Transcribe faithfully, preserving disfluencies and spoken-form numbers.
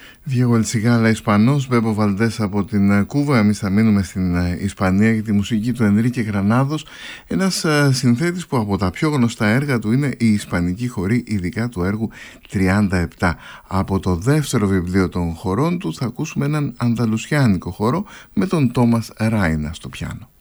Διέγο Ελσιγάλα Ισπανός, Μπέμπο Βαλντές από την Κούβα. Εμείς θα μείνουμε στην Ισπανία για τη μουσική του Ενρίκε Γρανάδος, ένας συνθέτης που από τα πιο γνωστά έργα του είναι η Ισπανική χορή, ειδικά του έργου τριάντα επτά. Από το δεύτερο βιβλίο των χορών του θα ακούσουμε έναν ανδαλουσιάνικο χορό με τον Τόμας Ράινα στο πιάνο.